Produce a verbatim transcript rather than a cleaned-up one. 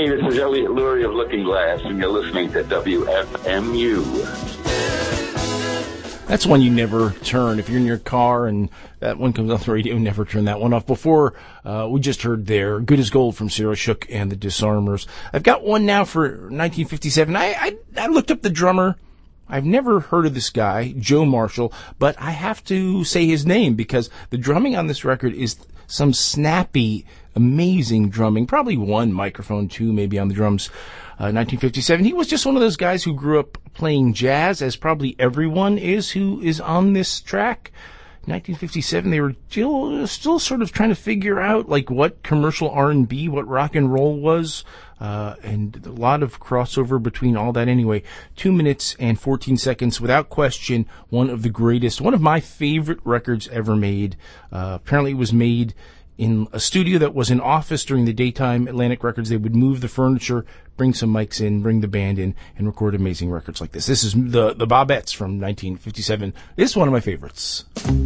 Hey, this is Elliot Lurie of Looking Glass, and you're listening to W F M U. That's one you never turn. If you're in your car and that one comes on the radio, never turn that one off. Before, uh, we just heard there, Good as Gold from Sarah Shook and the Disarmers. I've got one now for nineteen fifty-seven. I, I, I looked up the drummer. I've never heard of this guy, Joe Marshall, but I have to say his name because the drumming on this record is some snappy, amazing drumming. Probably one microphone, two maybe on the drums. Uh, nineteen fifty-seven. He was just one of those guys who grew up playing jazz, as probably everyone is who is on this track. nineteen fifty-seven, they were still, still sort of trying to figure out like what commercial R and B, what rock and roll was, uh, and a lot of crossover between all that anyway. Two minutes and fourteen seconds, without question, one of the greatest, one of my favorite records ever made. Uh, apparently it was made in a studio that was an office during the daytime. Atlantic Records, they would move the furniture, bring some mics in, bring the band in, and record amazing records like this. This is the, the Bobettes from nineteen fifty-seven. This is one of my favorites.